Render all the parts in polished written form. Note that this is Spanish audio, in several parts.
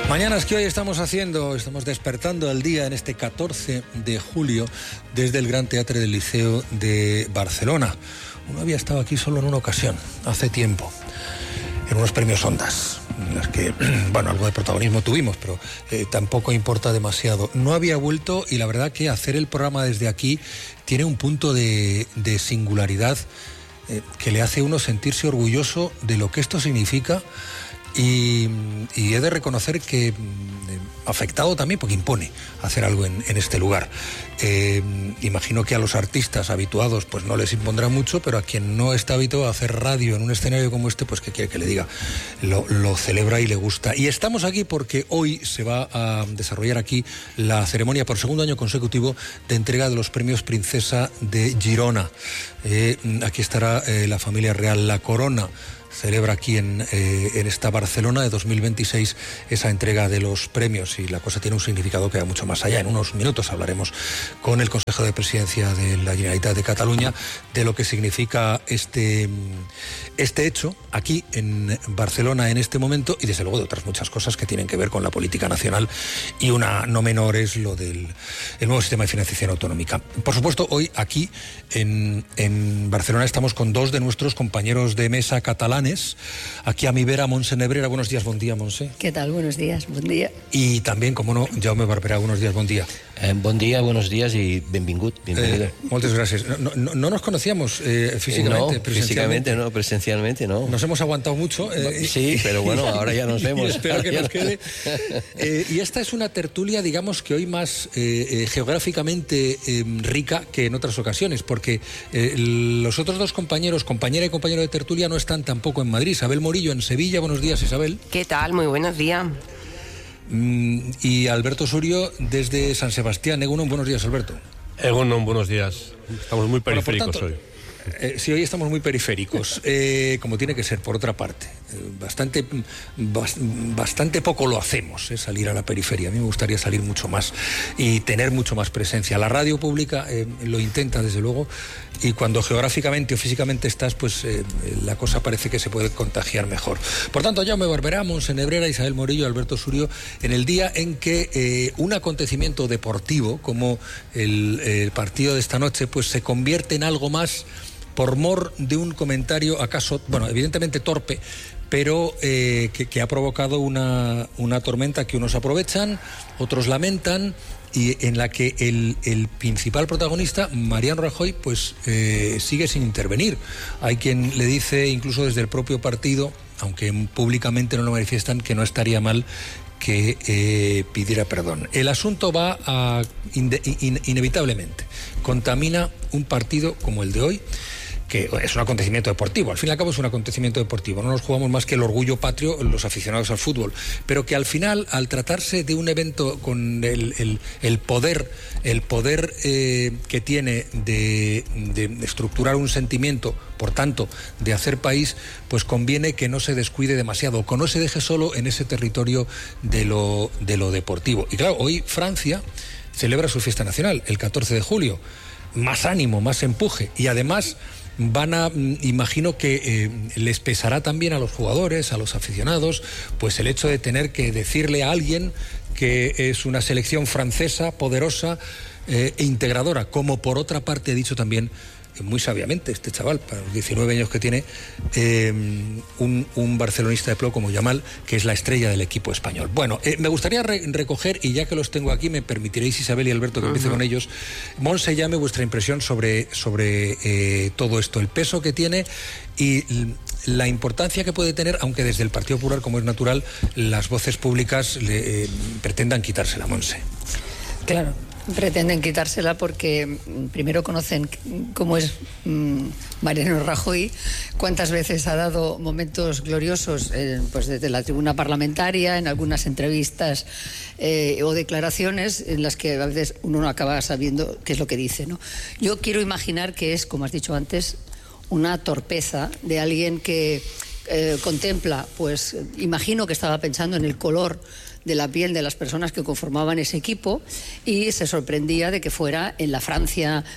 Mañanas que hoy estamos despertando el día en este 14 de julio desde el Gran Teatre del Liceo de Barcelona. Uno había estado aquí solo en una ocasión, hace tiempo, en unos premios Ondas, en las que, bueno, algo de protagonismo tuvimos, pero tampoco importa demasiado. No había vuelto y la verdad que hacer el programa desde aquí tiene un punto de singularidad que le hace a uno sentirse orgulloso de lo que esto significa. Y he de reconocer que afectado también porque impone hacer algo en este lugar. Imagino que a los artistas habituados pues no les impondrá mucho, pero a quien no está habituado a hacer radio en un escenario como este, pues que quiere que le diga, lo celebra y le gusta. Y estamos aquí porque hoy se va a desarrollar aquí la ceremonia por segundo año consecutivo de entrega de los premios Princesa de Girona. Aquí estará la familia real, la corona celebra aquí en esta Barcelona de 2026 esa entrega de los premios, y la cosa tiene un significado que va mucho más allá. En unos minutos hablaremos con el Consejo de Presidencia de la Generalitat de Cataluña de lo que significa este hecho aquí en Barcelona en este momento, y desde luego de otras muchas cosas que tienen que ver con la política nacional, y una no menor es lo del nuevo sistema de financiación autonómica. Por supuesto, hoy aquí en Barcelona estamos con dos de nuestros compañeros de mesa catalanes. Aquí a mi vera, Montse Nebrera. Buenos días, buen día, Montse. ¿Qué tal? Buenos días, buen día. Y también, como no, Jaume Barberà. Buenos días, buen día. Bon dia, buenos días y bienvenido. Muchas gracias. No nos conocíamos físicamente. No, presencialmente no. Nos hemos aguantado mucho. Sí, pero bueno, ahora ya nos vemos. Espero que nos quede. Y esta es una tertulia, digamos que hoy más geográficamente rica que en otras ocasiones, porque los otros dos compañeros, compañera y compañero de tertulia, no están tampoco en Madrid. Isabel Morillo en Sevilla. Buenos días, Isabel. ¿Qué tal? Muy buenos días. Y Alberto Surio desde San Sebastián. Egunon, buenos días, Alberto. Egunon, buenos días. Estamos muy periféricos hoy. Sí, hoy estamos muy periféricos, como tiene que ser, por otra parte. Bastante poco lo hacemos, salir a la periferia. A mí me gustaría salir mucho más y tener mucho más presencia. La radio pública lo intenta, desde luego, y cuando geográficamente o físicamente estás, pues la cosa parece que se puede contagiar mejor. Por tanto, Jaume Barberà, Montse Nebrera, Isabel Morillo, Alberto Surio, en el día en que un acontecimiento deportivo como el partido de esta noche, pues se convierte en algo más por mor de un comentario acaso, bueno, evidentemente torpe, pero que ha provocado una tormenta que unos aprovechan, otros lamentan, y en la que el principal protagonista, Mariano Rajoy, pues sigue sin intervenir. Hay quien le dice, incluso desde el propio partido, aunque públicamente no lo manifiestan, que no estaría mal que pidiera perdón. El asunto va a, inevitablemente, contamina un partido como el de hoy, que es un acontecimiento deportivo. Al fin y al cabo es un acontecimiento deportivo. No nos jugamos más que el orgullo patrio los aficionados al fútbol. Pero que al final, al tratarse de un evento con el poder que tiene de estructurar un sentimiento, por tanto, de hacer país, pues conviene que no se descuide demasiado, que no se deje solo en ese territorio de lo deportivo. Y claro, hoy Francia celebra su fiesta nacional, el 14 de julio. Más ánimo, más empuje. Y además imagino que les pesará también a los jugadores, a los aficionados, pues el hecho de tener que decirle a alguien que es una selección francesa poderosa e integradora, como por otra parte ha dicho también muy sabiamente este chaval, para los 19 años que tiene, un barcelonista de pro como Yamal, que es la estrella del equipo español. Bueno, me gustaría recoger, y ya que los tengo aquí, me permitiréis, Isabel y Alberto, que empiece con ellos. Montse, llame vuestra impresión sobre todo esto, el peso que tiene y la importancia que puede tener, aunque desde el Partido Popular, como es natural, las voces públicas pretendan quitársela. Montse. Claro. Pretenden quitársela porque primero conocen cómo es Mariano Rajoy, cuántas veces ha dado momentos gloriosos pues desde la tribuna parlamentaria, en algunas entrevistas o declaraciones en las que a veces uno no acaba sabiendo qué es lo que dice, ¿no? Yo quiero imaginar que es, como has dicho antes, una torpeza de alguien que contempla, pues imagino que estaba pensando en el color de la piel de las personas que conformaban ese equipo y se sorprendía de que fuera en la Francia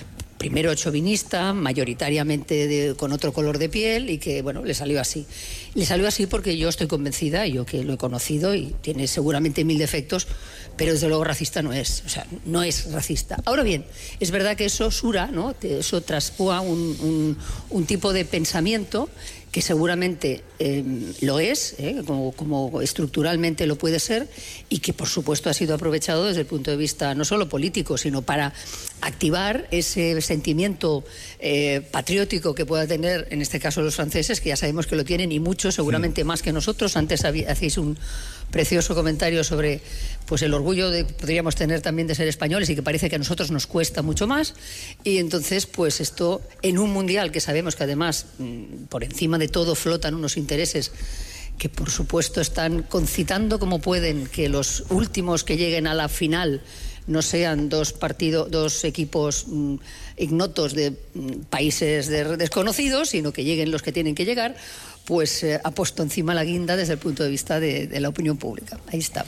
primero chauvinista, mayoritariamente con otro color de piel, y que, bueno, le salió así. Le salió así porque yo estoy convencida, yo que lo he conocido, y tiene seguramente 1000 defectos, pero desde luego racista no es, o sea, no es racista. Ahora bien, es verdad que eso sura, ¿no? Eso traspúa un tipo de pensamiento que seguramente lo es, como estructuralmente lo puede ser, y que por supuesto ha sido aprovechado desde el punto de vista no solo político, sino para activar ese sentimiento patriótico que pueda tener, en este caso, los franceses, que ya sabemos que lo tienen, y muchos, seguramente más que nosotros. Antes hacéis un precioso comentario sobre, pues, el orgullo que podríamos tener también de ser españoles, y que parece que a nosotros nos cuesta mucho más. Y entonces, pues esto, en un mundial que sabemos que además por encima de todo flotan unos intereses que por supuesto están concitando como pueden que los últimos que lleguen a la final no sean dos equipos ignotos de países desconocidos, sino que lleguen los que tienen que llegar, pues ha puesto encima la guinda desde el punto de vista de la opinión pública. Ahí está.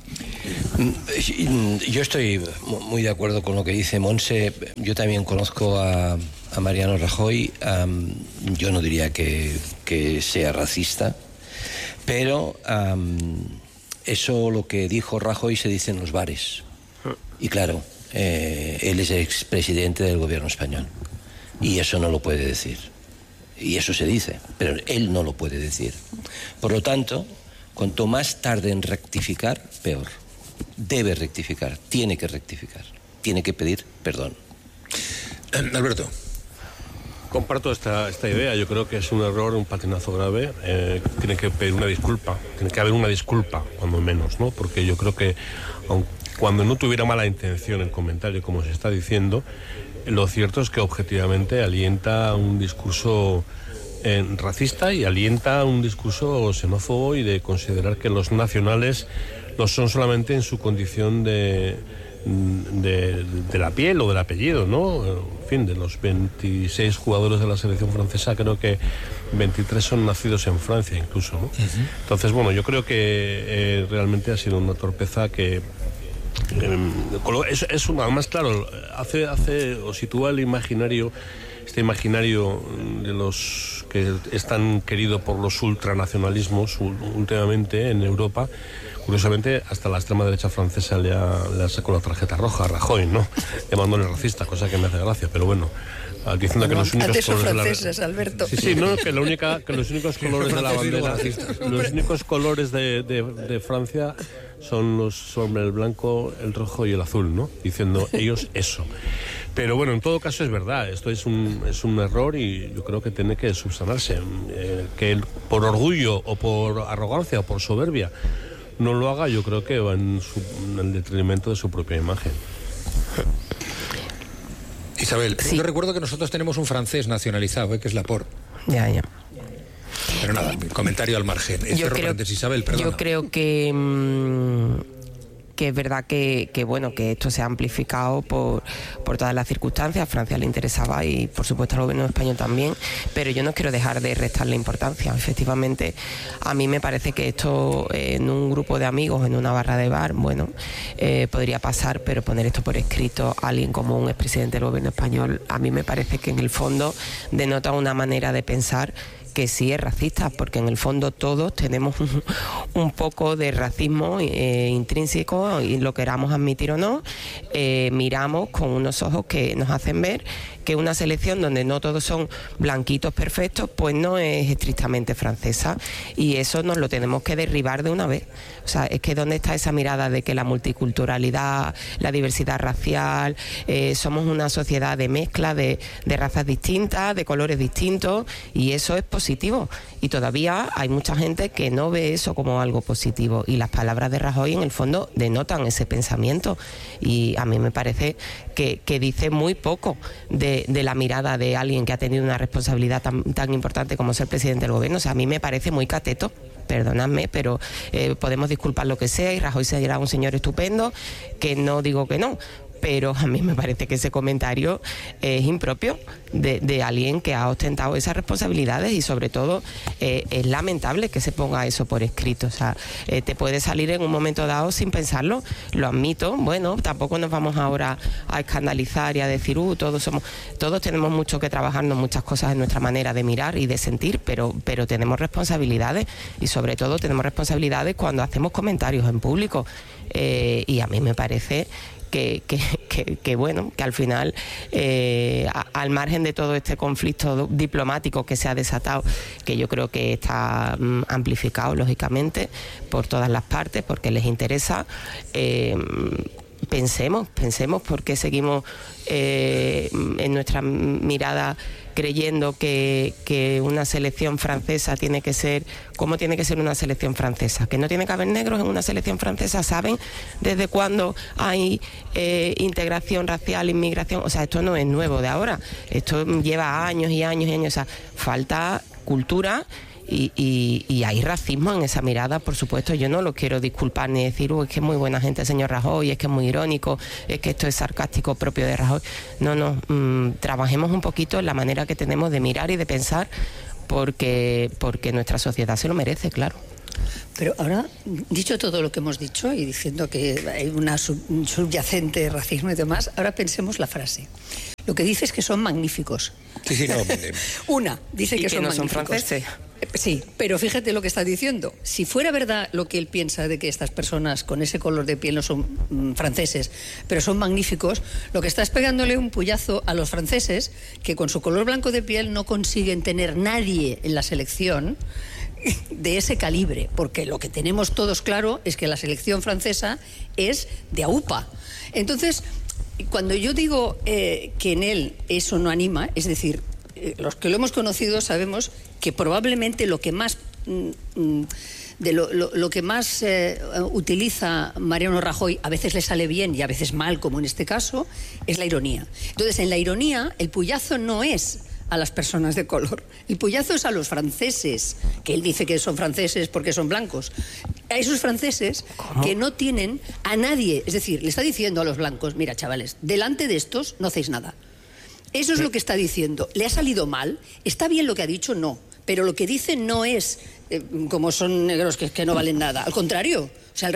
Yo estoy muy de acuerdo con lo que dice Montse. Yo también conozco a Mariano Rajoy. Yo no diría que sea racista, pero eso, lo que dijo Rajoy, se dice en los bares. Y claro, él es expresidente del gobierno español y eso no lo puede decir. Y eso se dice, pero él no lo puede decir. Por lo tanto, cuanto más tarde en rectificar, peor. Debe rectificar, tiene que rectificar, tiene que pedir perdón. Alberto. Comparto esta idea. Yo creo que es un error, un patinazo grave. Tiene que pedir una disculpa, tiene que haber una disculpa, cuando menos, ¿no? Porque yo creo que, cuando no tuviera mala intención el comentario, como se está diciendo, lo cierto es que objetivamente alienta un discurso racista y alienta un discurso xenófobo y de considerar que los nacionales lo son solamente en su condición de la piel o del apellido, ¿no? En fin, de los 26 jugadores de la selección francesa, creo que 23 son nacidos en Francia incluso, ¿no? Entonces, bueno, yo creo que realmente ha sido una torpeza que además, claro, hace o sitúa el imaginario, este imaginario de los que están queridos por los ultranacionalismos últimamente en Europa. Curiosamente, hasta la extrema derecha francesa le ha sacado la tarjeta roja a Rajoy, ¿no? Llamándole racista, cosa que me hace gracia, pero bueno, diciendo que los únicos colores Alberto. Sí, no, que los únicos colores de la bandera, los únicos colores de Francia son el blanco, el rojo y el azul, ¿no? Diciendo ellos eso. Pero bueno, en todo caso es verdad, esto es un error y yo creo que tiene que subsanarse. Que él, por orgullo o por arrogancia o por soberbia, no lo haga, yo creo que va en el detrimento de su propia imagen. Isabel, sí. Yo recuerdo que nosotros tenemos un francés nacionalizado, que es Laporte. Ya. Pero nada, comentario al margen. Isabel, perdona. Yo creo que es verdad que bueno, que esto se ha amplificado por todas las circunstancias. A Francia le interesaba y por supuesto al gobierno español también, pero yo no quiero dejar de restarle importancia. Efectivamente, a mí me parece que esto en un grupo de amigos, en una barra de bar, bueno, podría pasar, pero poner esto por escrito a alguien como un expresidente del gobierno español, a mí me parece que en el fondo denota una manera de pensar que sí es racista, porque en el fondo todos tenemos un poco de racismo intrínseco, y lo queramos admitir o no, miramos con unos ojos que nos hacen ver que una selección donde no todos son blanquitos perfectos, pues no es estrictamente francesa, y eso nos lo tenemos que derribar de una vez. O sea, es que ¿dónde está esa mirada de que la multiculturalidad, la diversidad racial, somos una sociedad de mezcla de razas distintas, de colores distintos, y eso es positivo? Y todavía hay mucha gente que no ve eso como algo positivo, y las palabras de Rajoy en el fondo denotan ese pensamiento, y a mí me parece que dice muy poco de la mirada de alguien que ha tenido una responsabilidad tan importante como ser presidente del gobierno. O sea, a mí me parece muy cateto, perdonadme, pero podemos disculpar lo que sea, y Rajoy será un señor estupendo, que no digo que no, pero a mí me parece que ese comentario es impropio de alguien que ha ostentado esas responsabilidades, y sobre todo es lamentable que se ponga eso por escrito. O sea, te puede salir en un momento dado sin pensarlo, lo admito. Bueno, tampoco nos vamos ahora a escandalizar y a decir todos tenemos mucho que trabajarnos, muchas cosas en nuestra manera de mirar y de sentir, pero tenemos responsabilidades, y sobre todo tenemos responsabilidades cuando hacemos comentarios en público, y a mí me parece que bueno, que al final, al margen de todo este conflicto diplomático que se ha desatado, que yo creo que está amplificado lógicamente por todas las partes, porque les interesa, pensemos por qué seguimos en nuestra mirada creyendo que una selección francesa tiene que ser como tiene que ser una selección francesa, que no tiene que haber negros en una selección francesa. ¿Saben desde cuándo hay integración racial, inmigración? O sea, esto no es nuevo de ahora, esto lleva años y años y años. O sea, falta cultura. Y hay racismo en esa mirada, por supuesto. Yo no lo quiero disculpar ni decir, es que es muy buena gente el señor Rajoy, es que es muy irónico, es que esto es sarcástico propio de Rajoy. No, trabajemos un poquito en la manera que tenemos de mirar y de pensar, porque nuestra sociedad se lo merece, claro. Pero ahora, dicho todo lo que hemos dicho y diciendo que hay un subyacente racismo y demás, ahora pensemos la frase. Lo que dice es que son magníficos. Sí, no. Una, dice que son magníficos. Son franceses. Sí, pero fíjate lo que está diciendo. Si fuera verdad lo que él piensa de que estas personas con ese color de piel no son franceses, pero son magníficos, lo que está es pegándole un puyazo a los franceses, que con su color blanco de piel no consiguen tener nadie en la selección de ese calibre, porque lo que tenemos todos claro es que la selección francesa es de AUPA. Entonces, cuando yo digo que en él eso no anima, es decir, los que lo hemos conocido sabemos que probablemente lo que más utiliza Mariano Rajoy, a veces le sale bien y a veces mal, como en este caso, es la ironía. Entonces, en la ironía, el puyazo no es a las personas de color, el puyazo es a los franceses, que él dice que son franceses porque son blancos, a esos franceses que no tienen a nadie, es decir, le está diciendo a los blancos, mira chavales, delante de estos no hacéis nada. Eso es lo que está diciendo. ¿Le ha salido mal? ¿Está bien lo que ha dicho? No. Pero lo que dice no es como son negros que no valen nada. Al contrario. O sea,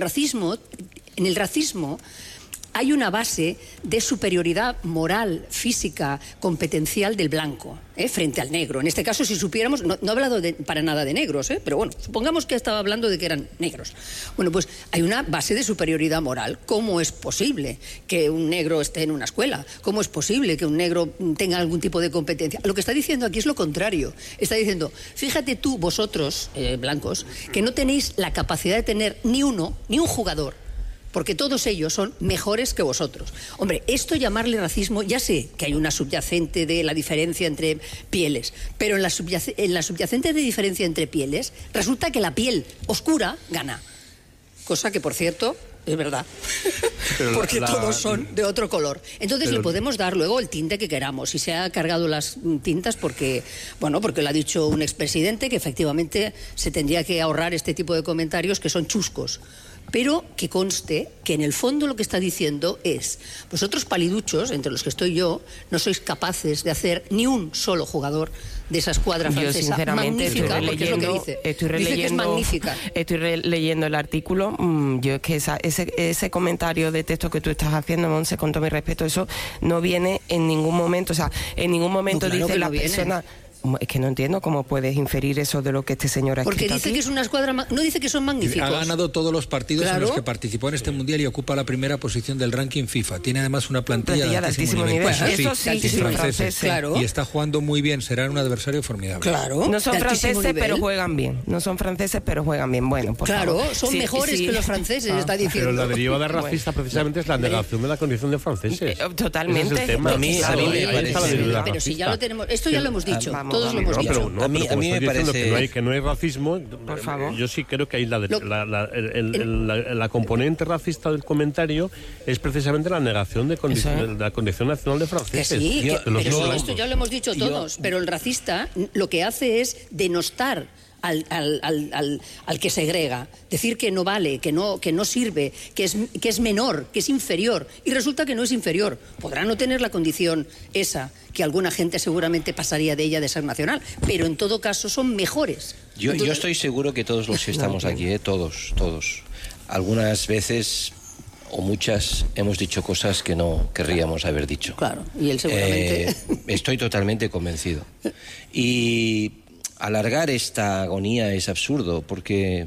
en el racismo hay una base de superioridad moral, física, competencial del blanco, frente al negro. En este caso, si supiéramos, no he hablado para nada de negros, pero bueno, supongamos que estaba hablando de que eran negros. Bueno, pues hay una base de superioridad moral. ¿Cómo es posible que un negro esté en una escuela? ¿Cómo es posible que un negro tenga algún tipo de competencia? Lo que está diciendo aquí es lo contrario. Está diciendo, fíjate tú, vosotros, blancos, que no tenéis la capacidad de tener ni un jugador, porque todos ellos son mejores que vosotros. Hombre, esto llamarle racismo, ya sé que hay una subyacente de la diferencia entre pieles, pero en la subyacente de diferencia entre pieles, resulta que la piel oscura gana. Cosa que, por cierto, es verdad, porque todos son de otro color. Entonces le podemos dar luego el tinte que queramos. Y se ha cargado las tintas porque lo ha dicho un expresidente, que efectivamente se tendría que ahorrar este tipo de comentarios que son chuscos. Pero que conste que en el fondo lo que está diciendo es, vosotros paliduchos, entre los que estoy yo, no sois capaces de hacer ni un solo jugador de esa escuadra francesa. Yo sinceramente magnífica, porque es lo que dice. Dice que es magnífica. Estoy releyendo el artículo. Yo es que ese comentario de texto que tú estás haciendo, Monse, con todo mi respeto, eso no viene en ningún momento. O sea, en ningún momento no, claro dice la persona... Es que no entiendo cómo puedes inferir eso de lo que este señor ha escrito. Porque dice aquí. Que es una escuadra... No dice que son magníficos. Ha ganado todos los partidos en los que participó en este mundial y ocupa la primera posición del ranking FIFA. Tiene además una plantilla de altísimo nivel. Pues eso sí, franceses. Claro. Y está jugando muy bien. Será un adversario formidable. Claro. No son franceses, pero juegan bien. No son franceses, pero juegan bien. Bueno, por favor. Son mejores que los franceses, está diciendo. Pero la deriva de racista precisamente es la negación de la condición de franceses. Totalmente. A mí me parece... Pero si ya lo tenemos... Esto ya lo hemos dicho. Todos lo hemos dicho. A mí me parece que no hay racismo. Por favor. Yo sí creo que hay la componente racista del comentario es precisamente la negación de la condición nacional de franceses. Que sí, pero esto ya lo hemos dicho todos. Pero el racista lo que hace es denostar al que segrega, decir que no vale, que no sirve, que es menor, que es inferior, y resulta que no es inferior. Podrá no tener la condición esa, que alguna gente seguramente pasaría de ella de ser nacional, pero en todo caso son mejores. Yo estoy seguro que todos los que estamos aquí, todos, algunas veces o muchas hemos dicho cosas que no querríamos haber dicho. Claro, y él seguramente... Estoy totalmente convencido. Y alargar esta agonía es absurdo porque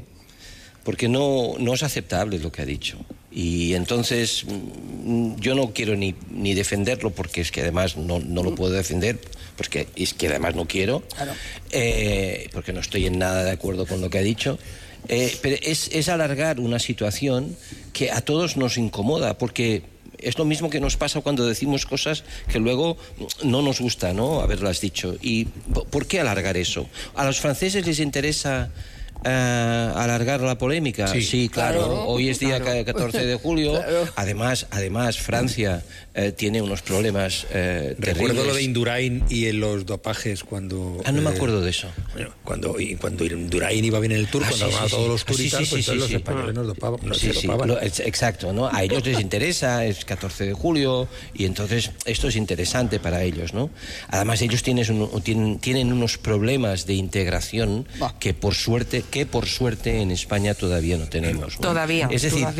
no es aceptable lo que ha dicho. Y entonces yo no quiero ni defenderlo, porque es que además no lo puedo defender, porque es que además no quiero, claro. Porque no estoy en nada de acuerdo con lo que ha dicho. Pero es alargar una situación que a todos nos incomoda, porque es lo mismo que nos pasa cuando decimos cosas que luego no nos gusta, ¿no?, haberlas dicho. ¿Y por qué alargar eso? ¿A los franceses les interesa alargar la polémica? Sí, claro. Hoy es día 14 de julio. Claro. Además Francia tiene unos problemas terribles. Recuerdo lo de Indurain y en los dopajes cuando... no me acuerdo de eso. Bueno, cuando Indurain iba bien en el Tour, cuando a todos los turistas, los españoles nos dopaban. Exacto, ¿no? A ellos les interesa, es 14 de julio, y entonces esto es interesante para ellos, ¿no? Además ellos tienen unos problemas de integración que por suerte en España todavía no tenemos, ¿no? Todavía. Es decir,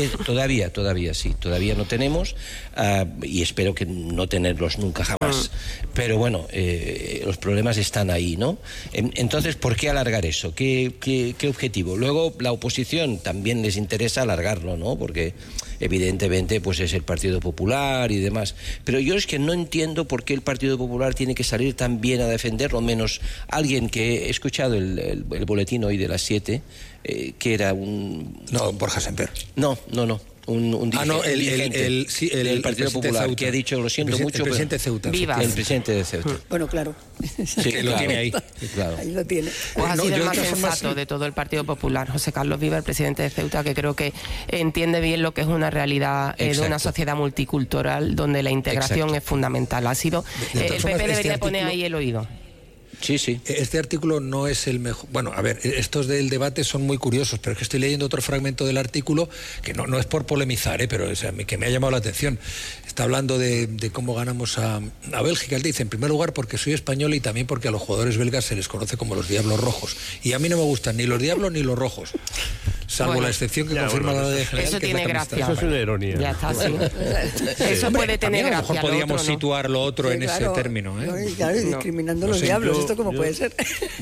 todavía no tenemos, y espero que no tenerlos nunca jamás. Pero bueno, los problemas están ahí, ¿no? Entonces, ¿por qué alargar eso? ¿Qué objetivo? Luego, la oposición también les interesa alargarlo, ¿no? Porque evidentemente pues es el Partido Popular y demás. Pero yo es que no entiendo por qué el Partido Popular tiene que salir también a defenderlo, menos alguien que he escuchado el boletín hoy de las 7, que era un... No, Borja Semper. No. Un dirigente del Partido Popular que ha dicho, lo siento mucho, el presidente de Ceuta. El presidente de Ceuta. Bueno, claro. Sí, que lo tiene ahí. Claro. Ahí lo tiene. Pues ha sido el más sensato de todo el Partido Popular, José Carlos Viva, el presidente de Ceuta, que creo que entiende bien lo que es una realidad de una sociedad multicultural donde la integración es fundamental. El PP debería poner ahí el oído. Sí. Este artículo no es el mejor... Bueno, a ver, estos del debate son muy curiosos, pero es que estoy leyendo otro fragmento del artículo que no es por polemizar, pero que me ha llamado la atención. Está hablando de cómo ganamos a Bélgica. Él dice, en primer lugar, porque soy español y también porque a los jugadores belgas se les conoce como los Diablos Rojos. Y a mí no me gustan ni los Diablos ni los Rojos. Salvo la excepción que confirma la ley general. Eso tiene gracia. Eso es una ironía. Ya está, sí. Eso puede tener gracia. A lo mejor podríamos situar lo otro en ese término. Claro, discriminando a los diablos. ¿Esto cómo puede ser?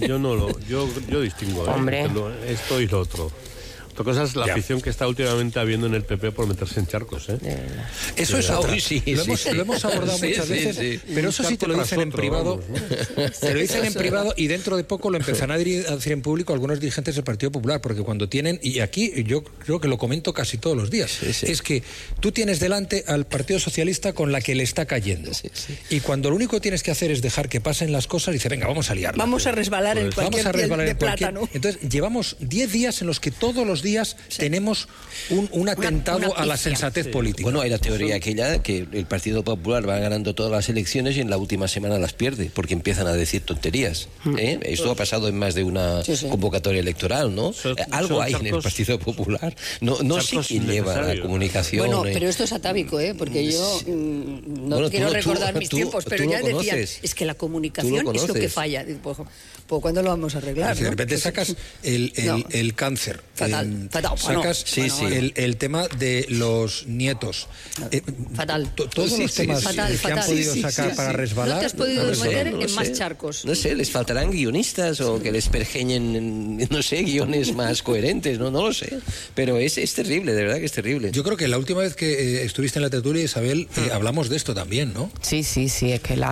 Yo distingo. Hombre. Esto y lo otro. Otra cosa es la afición que está últimamente habiendo en el PP por meterse en charcos, ¿eh? Eso es otra. Lo hemos abordado muchas veces, pero eso sí te lo dicen en privado. Te lo dicen en privado y dentro de poco lo empezarán a decir en público algunos dirigentes del Partido Popular, porque cuando tienen, y aquí yo creo que lo comento casi todos los días, es que tú tienes delante al Partido Socialista con la que le está cayendo. Y cuando lo único que tienes que hacer es dejar que pasen las cosas, dice, venga, vamos a liarla. Vamos a resbalar en cualquier piel de plátano. Entonces, llevamos 10 días en los que todos los días tenemos un atentado a la sensatez política. Bueno, hay la teoría aquella que el Partido Popular va ganando todas las elecciones y en la última semana las pierde, porque empiezan a decir tonterías. Esto ha pasado en más de una convocatoria electoral, ¿no? Algo hay en el Partido Popular. No sé quién lleva la comunicación. Bueno, pero esto es atávico, porque yo no quiero recordar mis tiempos, pero ya decían, es que la comunicación es lo que falla. Pues ¿cuándo lo vamos a arreglar? De repente sacas el cáncer. Fatal. Sacas el tema de los nietos. Fatal. Todos los temas que han podido sacar para resbalar. No te has podido meter en más charcos. No sé, les faltarán guionistas o que les pergeñen, no sé, guiones más coherentes, no lo sé. Pero es terrible, de verdad que es terrible. Yo creo que la última vez que estuviste en la tertulia, Isabel, hablamos de esto también, ¿no? Sí, es que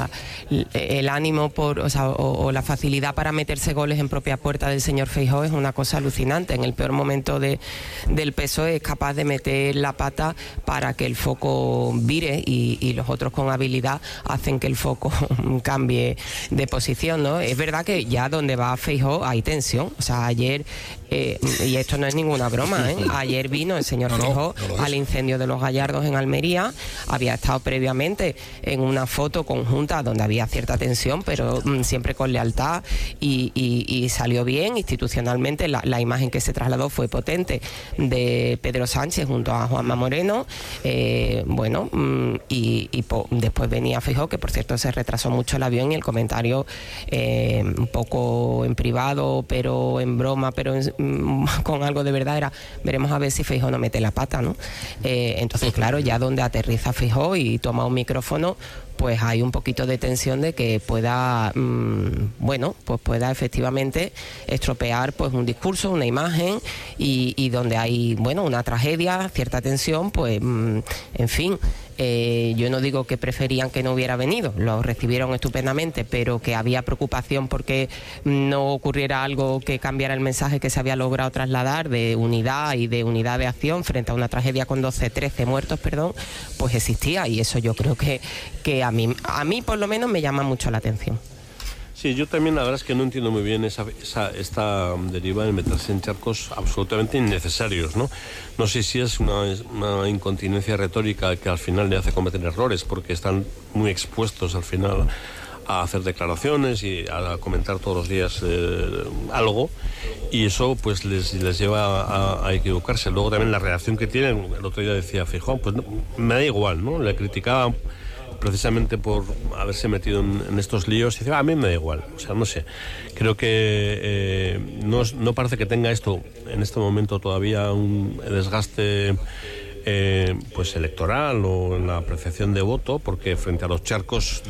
el ánimo o la facilidad para meterse goles en propia puerta del señor Feijóo es una cosa alucinante. En el peor momento del PSOE es capaz de meter la pata para que el foco vire y los otros con habilidad hacen que el foco cambie de posición, ¿no? Es verdad que ya donde va Feijóo hay tensión. O sea, ayer, y esto no es ninguna broma, ayer vino el señor Feijóo al incendio de los Gallardos en Almería, había estado previamente en una foto conjunta donde había cierta tensión, pero siempre con lealtad verdad, y salió bien institucionalmente. La imagen que se trasladó fue potente de Pedro Sánchez junto a Juanma Moreno, después venía Feijóo, que por cierto se retrasó mucho el avión, y el comentario un poco en privado, pero en broma, pero con algo de verdad, era: veremos a ver si Feijóo no mete la pata, ¿no? Entonces, claro, ya donde aterriza Feijóo y toma un micrófono, pues hay un poquito de tensión de que pueda, pueda efectivamente estropear pues un discurso, una imagen, y donde hay, una tragedia, cierta tensión, pues, en fin. Yo no digo que preferían que no hubiera venido, lo recibieron estupendamente, pero que había preocupación porque no ocurriera algo que cambiara el mensaje que se había logrado trasladar de unidad y de unidad de acción frente a una tragedia con 13 muertos, pues existía, y eso yo creo que a mí por lo menos me llama mucho la atención. Sí, yo también la verdad es que no entiendo muy bien esta deriva de meterse en charcos absolutamente innecesarios, ¿no? No sé si es una incontinencia retórica que al final le hace cometer errores, porque están muy expuestos al final a hacer declaraciones y a comentar todos los días algo, y eso pues les lleva a equivocarse. Luego también la reacción que tienen, el otro día decía Feijóo, pues no, me da igual, ¿no? Le criticaba precisamente por haberse metido en estos líos, y dice: a mí me da igual. O sea, no sé, creo que no parece que tenga esto en este momento todavía un desgaste pues electoral o en la apreciación de voto, porque frente a los charcos